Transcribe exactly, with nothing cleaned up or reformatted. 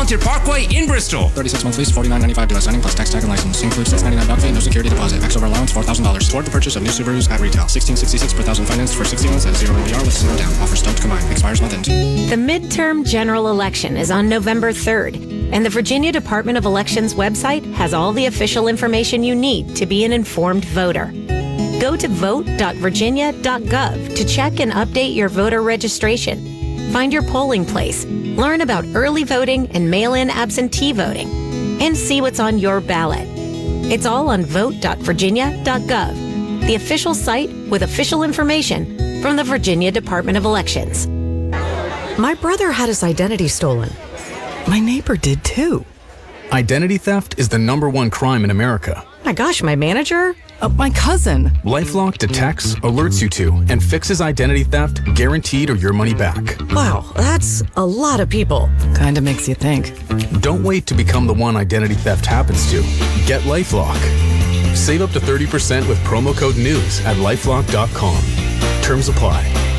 Frontier Parkway in Bristol. thirty-six month lease, forty-nine ninety-five dealer signing plus tax, tag, and license. Includes six ninety-nine doc fee, no security deposit. Max over allowance four thousand dollars. Toward the purchase of new Subarus at retail. sixteen sixty-six per thousand financed for sixty months at zero A B R with zero down. Offer stoked combined. Expires month end. The midterm general election is on November third, and the Virginia Department of Elections website has all the official information you need to be an informed voter. Go to vote dot virginia dot gov to check and update your voter registration. Find your polling place, learn about early voting and mail-in absentee voting, and see what's on your ballot. It's all on vote dot virginia dot gov, the official site with official information from the Virginia Department of Elections. My brother had his identity stolen. My neighbor did too. Identity theft is the number one crime in America. My gosh, my manager? Uh, my cousin. LifeLock detects, alerts you to, and fixes identity theft, guaranteed or your money back. Wow, that's a lot of people. Kinda makes you think. Don't wait to become the one identity theft happens to. Get LifeLock. Save up to thirty percent with promo code NEWS at lifelock dot com. Terms apply.